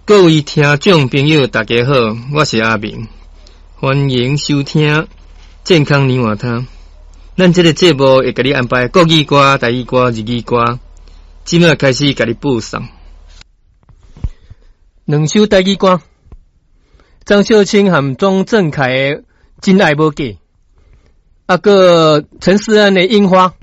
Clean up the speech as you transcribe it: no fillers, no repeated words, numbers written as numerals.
各位听众朋友，大家好，我是阿明，欢迎收听健康年华汤。咱这个节目会给你安排国语歌、台语歌、日语歌，即马开始给你播送。两首台语歌，张秀清和庄正凯的《真爱无假》，个陈思安的《樱花》。